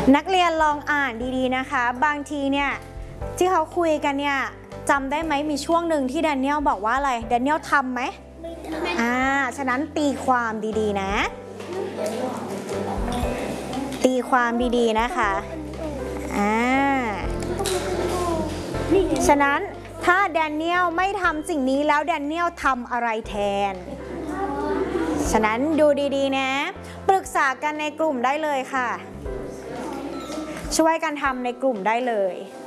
นักเรียนลองอ่านดีๆนะคะบางทีเนี่ยที่เขาคุยกันเนี่ยจำได้ไหมมีช่วงหนึ่งที่แดเนียลบอกว่าอะไรแดเนียลทำไหมฉะนั้นตีความดีๆนะตีความดีๆนะคะฉะนั้นถ้าแดเนียลไม่ทำสิ่งนี้แล้วแดเนียลทำอะไรแทนฉะนั้นดูดีๆนะปรึกษากันในกลุ่มได้เลยค่ะช่วยกันทำในกลุ่มได้เลย